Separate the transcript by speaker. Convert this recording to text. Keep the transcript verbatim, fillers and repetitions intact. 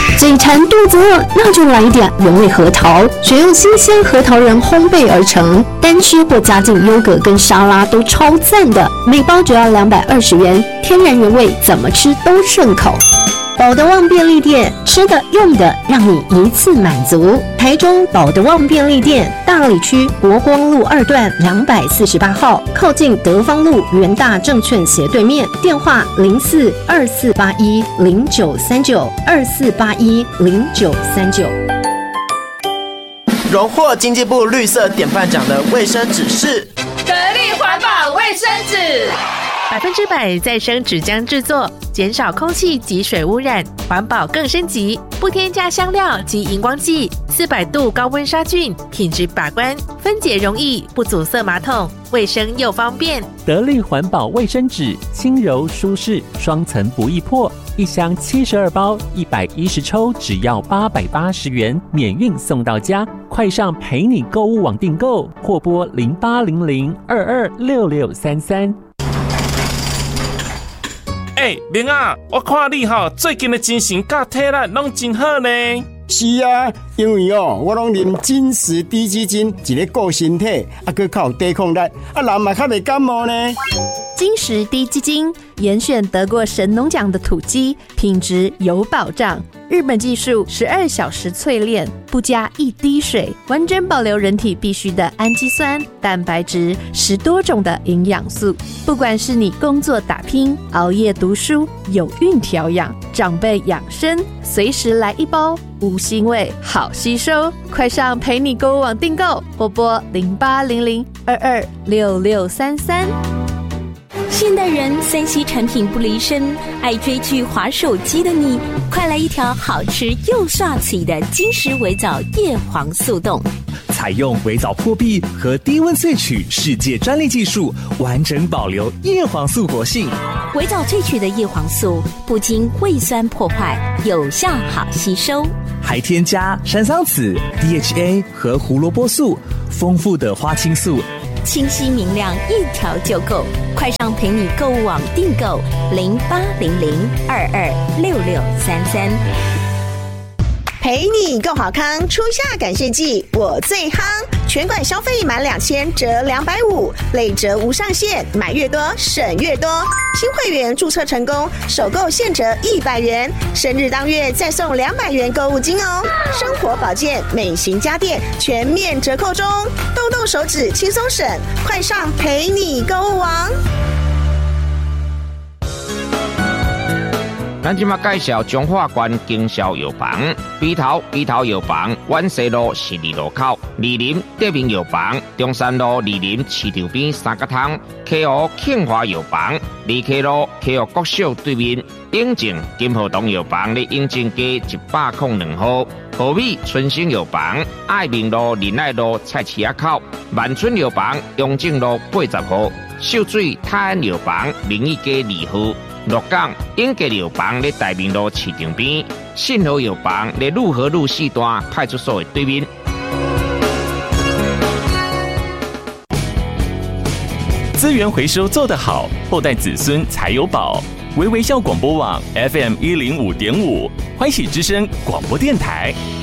Speaker 1: 嘴馋肚子饿，那就来一点原味核桃，选用新鲜核桃仁烘焙而成，单吃或加进优格跟沙拉都超赞的，每包只要两百二十元，天然原味，怎么吃都顺口。宝德旺便利店，吃的用的让你一次满足。台中宝德旺便利店，大里区国光路二段两百四十八号，靠近德芳路元大证券斜对面，电话零四二四八一零九三九二四八一零九三九。
Speaker 2: 荣获经济部绿色典范奖的卫生纸是
Speaker 3: 得力环保卫生纸。
Speaker 4: 百分之百再生纸浆制作，减少空气及水污染，环保更升级，不添加香料及荧光剂，四百度高温杀菌，品质把关，分解容易，不阻塞马桶，卫生又方便。
Speaker 5: 得力环保卫生纸，轻柔舒适，双层不易破，一箱七十二包，一百一十抽，只要八百八十元，免运送到家。快上陪你购物网订购，或拨零八零零二二六六三三。
Speaker 6: 哎、欸，明啊，我看你吼最近的精神甲体力拢真好呢。
Speaker 7: 是啊，因为哦，我拢啉金石低基金，一个顾身体，啊，佮较有抵抗力，啊，人嘛较袂感冒呢。
Speaker 8: 金石低基金严选得过神农奖的土鸡，品质有保障。日本技术十二小时淬炼，不加一滴水，完整保留人体必需的氨基酸、蛋白质，十多种的营养素。不管是你工作打拼、熬夜读书、有孕调养、长辈养生，随时来一包，无腥味，好吸收。快上陪你购物网订购，或拨零八零零二二六六三三。
Speaker 9: 现代人三 C 产品不离身，爱追剧滑手机的你，快来一条好吃又帅气的金石微藻叶黄素冻。
Speaker 10: 采用微藻破壁和低温萃取世界专利技术，完整保留叶黄素活性。
Speaker 9: 微藻萃取的叶黄素不经胃酸破坏，有效好吸收，
Speaker 10: 还添加山桑子、D H A 和胡萝卜素，丰富的花青素，
Speaker 9: 清晰明亮，一条就够。快上陪你购物网订购零八零零二二六六三三。
Speaker 11: 陪你购好康，初夏感谢季我最夯，全馆消费满两千折两百五，累折无上限，买越多省越多。新会员注册成功，首购现折一百元，生日当月再送两百元购物金哦。生活保健、美型家电全面折扣中，动动手指轻松省，快上陪你购物网。
Speaker 12: 咱即马介绍中华关经销药房，鼻头鼻头药房，万西路十二路口，二林德明药房，中山路二林市场边三角汤，溪湖庆华药房，二溪路溪湖国小对面，永靖金河东药房咧永靖街一百零两号，和美春兴药房，爱民路仁爱路菜市仔口，万春药房永靖路八十号，秀水泰安药房明义街二号。鹿港永吉药房咧大明路市场边，信和药房咧路和路四段派出所的对面。
Speaker 13: 资源回收做得好，后代子孙才有宝。微微笑广播网 F M 一零五点五，欢喜之声广播电台。